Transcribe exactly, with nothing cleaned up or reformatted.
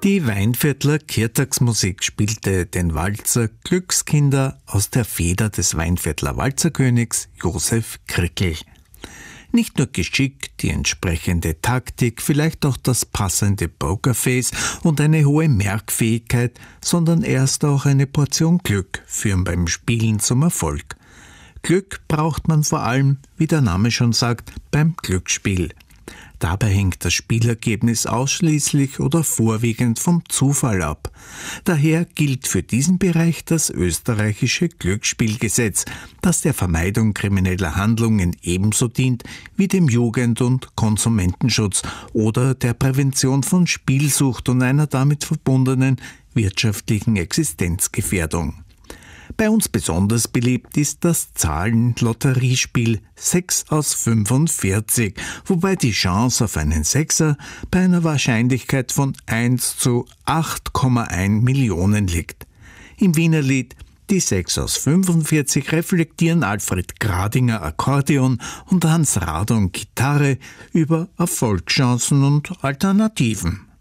Die Weinviertler Kirtagsmusik spielte den Walzer Glückskinder aus der Feder des Weinviertler Walzerkönigs Josef Krickel. Nicht nur Geschick, die entsprechende Taktik, vielleicht auch das passende Pokerface und eine hohe Merkfähigkeit, sondern erst auch eine Portion Glück führen beim Spielen zum Erfolg. Glück braucht man vor allem, wie der Name schon sagt, beim Glücksspiel. Dabei hängt das Spielergebnis ausschließlich oder vorwiegend vom Zufall ab. Daher gilt für diesen Bereich das österreichische Glücksspielgesetz, das der Vermeidung krimineller Handlungen ebenso dient wie dem Jugend- und Konsumentenschutz oder der Prävention von Spielsucht und einer damit verbundenen wirtschaftlichen Existenzgefährdung. Bei uns besonders beliebt ist das Zahlen-Lotteriespiel sechs aus fünfundvierzig, wobei die Chance auf einen Sechser bei einer Wahrscheinlichkeit von eins zu acht Komma eins Millionen liegt. Im Wienerlied Die sechs aus fünfundvierzig reflektieren Alfred Gradinger Akkordeon und Hans Radon Gitarre über Erfolgschancen und Alternativen.